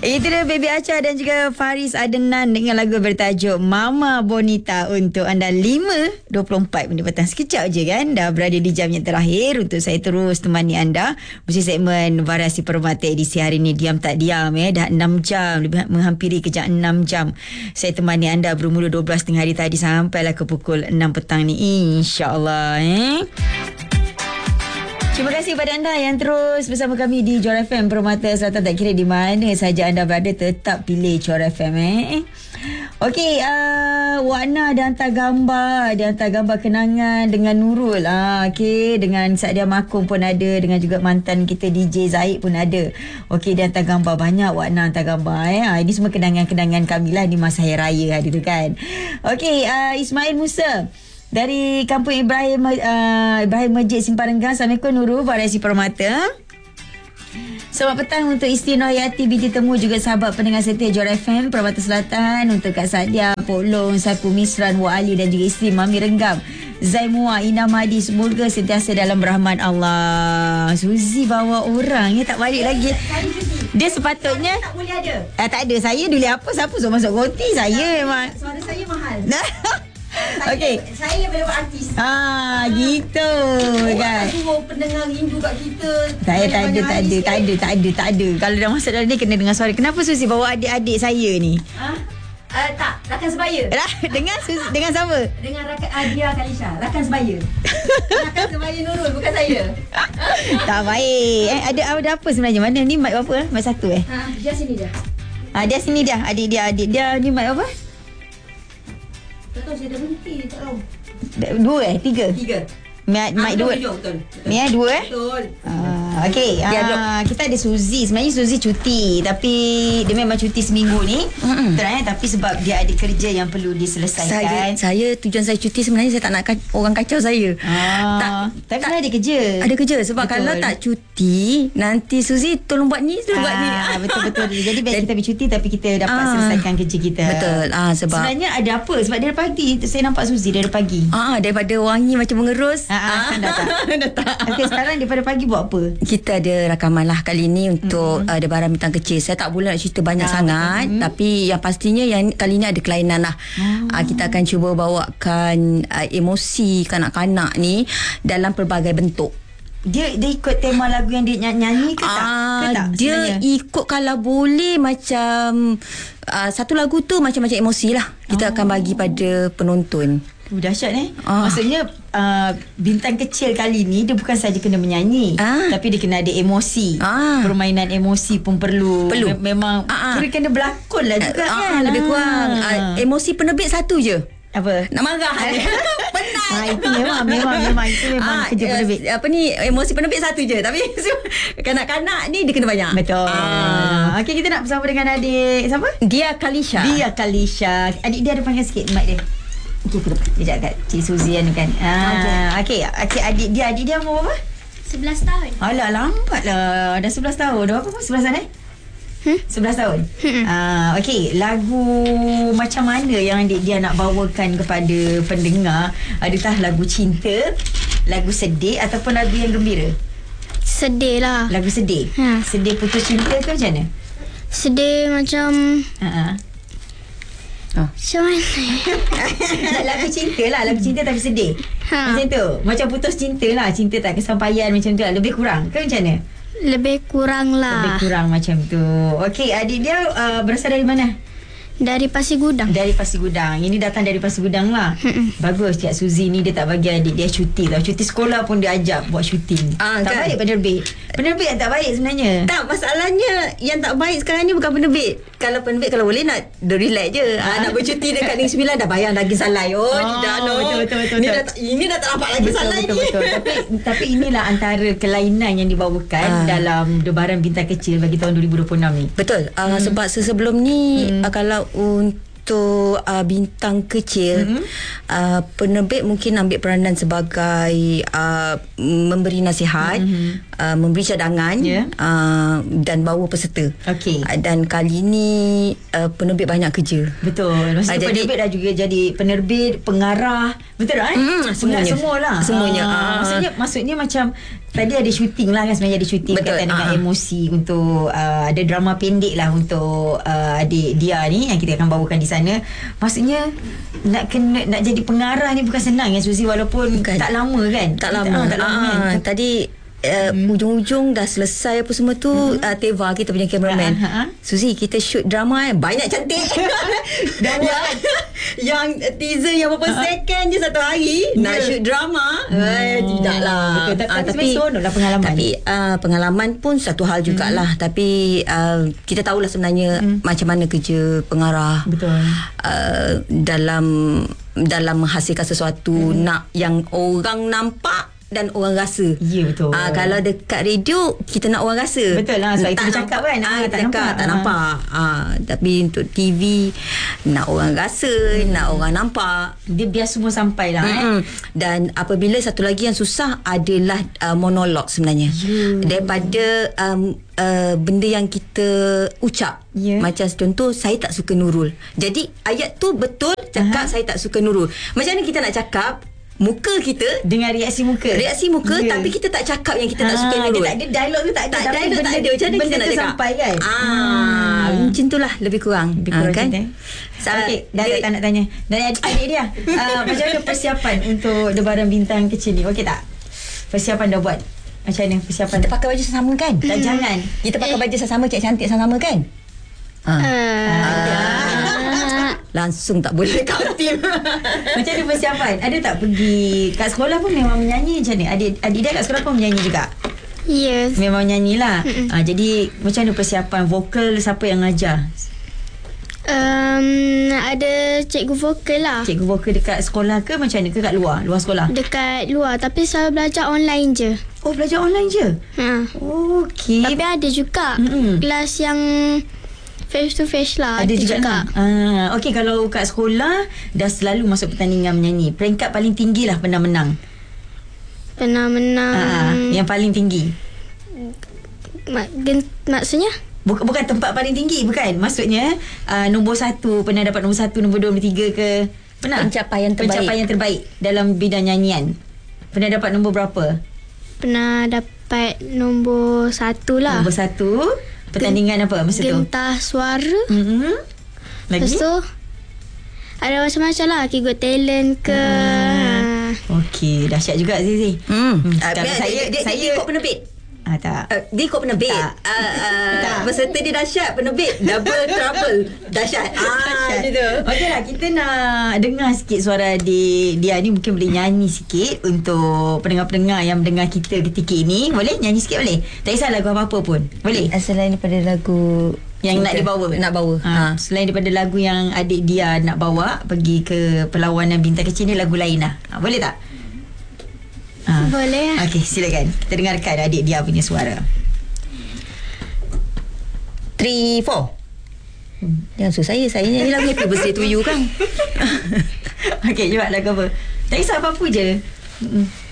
Itu dia Baby Acha dan juga Faris Adenan dengan lagu bertajuk Mama Bonita untuk anda. 5:24 minit petang. Sekejap je kan dah berada di jam yang terakhir untuk saya terus temani anda bersama segmen Variasi Permata edisi hari ni. Diam tak diam dah 6 jam, lebih menghampiri kejap 6 jam saya temani anda bermula 12 tengah hari tadi sampailah ke pukul 6 petang ni, insya-Allah. Terima kasih kepada anda yang terus bersama kami di Johor FM Permata Selatan. Tak kira di mana saja anda berada, tetap pilih Johor FM. Okey, Wana dia hantar gambar kenangan dengan Nurul. Okey, dengan Sadia Makung pun ada, dengan juga mantan kita DJ Zaid pun ada. Okey, dia hantar gambar banyak. Wana hantar gambar. Ini semua kenangan-kenangan kami lah di masa hari raya hari tu kan. Okey, Ismail Musa dari Kampung Ibrahim Masjid Simpang Rengas. Assalamualaikum Nurul, Variasi Permata. Selamat petang untuk Isteri Nohayati binti Temu, juga sahabat pendengar setia Johor FM Permata Selatan. Untuk Kak Sadia, Pok Long, Saiful Misran, Wak Ali dan juga isteri Mami Renggam, Zaimua, Ina Madi, semoga sentiasa dalam rahmat Allah. Suzi bawa orang tak balik lagi. Dia sepatutnya tak boleh ada. Tak ada. Saya dulu apa, siapa suruh masuk koti? Saya memang suara saya mahal. Okey. Saya boleh buat artis. Gitu kan. Suruh pendengar rindu kat kita. Tak ada. Kalau dah masuk dalam ni kena dengar suara. Kenapa Susi bawa adik-adik saya ni? Tak, rakan sebaya. Dengan siapa? Dengan rakan Adia Kalisha, rakan sebaya. Rakan sebaya Nurul, bukan saya. Tak baik. Ada apa sebenarnya? Mana ni mic berapa? Mic 1 Dia sini dah. Dia sini dah. Adik dia ni mic apa? Tak tahu, saya dah berhenti, tak tahu. 2 3. Mic 2. Betul. Ni 2 Betul. Okey. Kita ada Suzi. Sebenarnya Suzi cuti, tapi dia memang cuti seminggu ni. Tapi sebab dia ada kerja yang perlu diselesaikan. Saya tujuan saya cuti sebenarnya saya tak nak orang kacau saya. Tapi ada kerja. Ada kerja sebab betul. Kalau tak cuti nanti Suzi tolong buat ni, tolong buat ni. Betul. Jadi biar kita bercuti tapi kita dapat selesaikan kerja kita. Betul. Sebab sebenarnya ada apa? Sebab dari pagi saya nampak Suzi dari pagi. Daripada wangi macam mengerus. Dah tak. Okay, sekarang daripada pagi buat apa? Kita ada rakaman lah kali ni untuk Debaran Bintang Kecil. Saya tak boleh nak cerita banyak sangat, tapi yang pastinya yang kali ni ada kelainan lah. Kita akan cuba bawakan emosi kanak-kanak ni dalam pelbagai bentuk. Dia ikut tema lagu yang dia nyanyi ke tak? Dia ikut kalau boleh macam satu lagu tu macam-macam emosi lah. Kita akan bagi pada penonton. Dahsyat maksudnya bintang kecil kali ni dia bukan saja kena menyanyi, tapi dia kena ada emosi. Permainan emosi pun perlu. Memang kena berlakon lah juga kan. Lebih kurang emosi penerbit satu je. Apa? Nak marah. Penat. Itu memang itu memang kerja penerbit. Emosi penerbit satu je, tapi kanak-kanak ni dia kena banyak. Betul. Okey, kita nak bersama dengan adik siapa? Dia Kalisha. Adik dia ada panggil sikit mic dia. Okey, ke depan. Kejap kat Cik Suzi ni kan. Okey, adik dia umur berapa? 11 tahun. Alah, lambat lah. Dah 11 tahun. Dah berapa? 11 tahun 11 tahun. Okey, lagu macam mana yang adik dia nak bawakan kepada pendengar? Adakah lagu cinta, lagu sedih ataupun lagu yang gembira? Sedih lah. Lagu sedih? Sedih putus cinta ke macam mana? Sedih macam macam mana? Lagu cinta lah. Lagu cinta tapi sedih. Macam tu. Macam putus cinta lah. Cinta tak kesampaian macam tu lah. Lebih kurang ke macam mana? Lebih kurang lah. Lebih kurang macam tu. Okey, adik dia berasal dari mana? Dari Pasir Gudang. Dari Pasir Gudang. Ini datang dari Pasir Gudang lah. Bagus. Cik Suzi ni dia tak bagi adik dia cuti tau. Cuti sekolah pun dia ajak buat syuting. Tak kan? Baik penerbit. Penerbit yang tak baik sebenarnya. Tak, masalahnya yang tak baik sekarang ni bukan penerbit. Kalau penerbit kalau boleh nak relax je. Nak bercuti dekat Negeri Sembilan dah bayar lagi salai. Betul. Ini dah tak dapat lagi salai ni. Betul. Tapi inilah antara kelainan yang dibawakan dalam Debaran Bintang Kecil bagi tahun 2026 ni. Betul. Sebab sebelum ni kalau untuk bintang kecil, penerbit mungkin ambil peranan sebagai memberi nasihat, memberi cadangan, dan bawa peserta. Dan kali ni penerbit banyak kerja. Betul. Maksudnya penerbit dah juga jadi penerbit, pengarah. Betul tak? Semuanya. Semuanya. Maksudnya macam Tadi ada syuting lah kan, sebenarnya ada syuting berkaitan dengan emosi untuk ada drama pendek lah untuk adik dia ni yang kita akan bawakan di sana. Maksudnya nak jadi pengarah ni bukan senang ya Suzy, walaupun tak lama kan. Tak lama kan. Tadi ujung-ujung dah selesai apa semua tu. Teva kita punya cameraman, Suzy, kita shoot drama banyak cantik. yang teaser yang berapa second je satu hari nak shoot drama. Tidaklah. Tapi seronoklah pengalaman. Tapi pengalaman pun satu hal jugalah. Tapi kita tahulah sebenarnya macam mana kerja pengarah. Betul. Dalam menghasilkan sesuatu nak yang orang nampak dan orang rasa. Ya, betul. Kalau dekat radio kita nak orang rasa. Betul lah. Sebab kita bercakap kan. Tak nampak. Tapi untuk TV nak orang rasa, nak orang nampak. Dia biar semua sampai lah. Dan apabila satu lagi yang susah adalah monolog sebenarnya. Daripada benda yang kita ucap. Macam contoh, saya tak suka Nurul. Jadi ayat tu betul cakap saya tak suka Nurul. Macam mana kita nak cakap muka kita dengan reaksi muka tapi kita tak cakap yang kita tak suka Nurul. Dia tak ada dialog tu, tak ada. Dialog tak ada. Macam mana kita nak cakap sampai kan? Macam itulah lebih kurang kan? Okey, dah tak nak tanya. Dan adik dia macam mana persiapan untuk Debaran Bintang Kecil ni? Okey tak? Persiapan dah buat. Macam mana persiapan? Kita pakai baju sama kan? Tak, jangan. Kita pakai baju sama, cantik sama kan? Langsung tak boleh kat tim. Macam mana persiapan? Ada tak pergi kat sekolah pun memang menyanyi macam ni? Adik dia kat sekolah pun menyanyi juga? Yes. Memang menyanyi lah. Jadi macam mana persiapan vokal, siapa yang ngajar? Ada cikgu vokal lah. Cikgu vokal dekat sekolah ke macam mana? Ke kat luar? Luar sekolah? Dekat luar. Tapi saya belajar online je. Oh, belajar online je? Okey. Tapi ada juga kelas yang face to face lah. Ada juga. Okey, kalau kat sekolah dah selalu masuk pertandingan menyanyi, peringkat paling tinggi lah pernah menang. Pernah menang. Yang paling tinggi. Maksudnya? Bukan tempat paling tinggi, bukan. Maksudnya nombor 1, pernah dapat nombor 1, nombor 2, nombor 3 ke? Pernah? Pencapaian terbaik dalam bidang nyanyian. Pernah dapat nombor berapa? Pernah dapat nombor 1 lah. Nombor 1. Pertandingan apa masa tu? Gentar suara. Lagi? Lepas tu ada macam-macam lah. Got Talent ke. Okey, dahsyat juga Zizi. Saya ikut penerbit. Tak. Dia ikut penerbit. Peserta dia dahsyat, penerbit double trouble. Dahsyat. Gitu. Okeylah, kita nak dengar sikit suara dia ni, mungkin boleh nyanyi sikit untuk pendengar-pendengar yang mendengar kita ketika ini. Boleh nyanyi sikit boleh? Tak kisah lagu apa-apa pun. Boleh? Selain daripada lagu yang nak dibawa. Selain daripada lagu yang adik dia nak bawa pergi ke perlawanan Bintang Kecil ni, lagu lain lah. Boleh tak? Boleh. Okey, silakan. Kita dengarkan adik dia punya suara. 3, 4. Jangan suruh saya nyanyi lagu Happy Birthday to You kan. Okey, cuba lagu apa? Tak kisah apa-apa je.